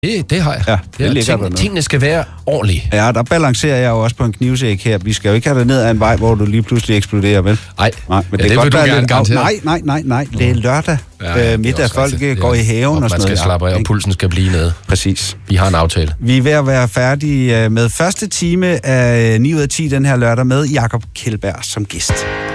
Det har jeg. Ja, tingene skal være ordentlige. Ja, der balancerer jeg jo også på en knivsæk her. Vi skal jo ikke have det ned ad en vej, hvor du lige pludselig eksploderer, vel? Nej, men det vil du gerne garantere. Nej. Det er lørdag. Middag, folk går i haven og sådan noget. Man skal slappe af, og pulsen skal blive nede. Præcis. Vi har en aftale. Vi er ved at være færdige med første time af 9 ud af 10 den her lørdag med Jakob Kjeldberg som gæst.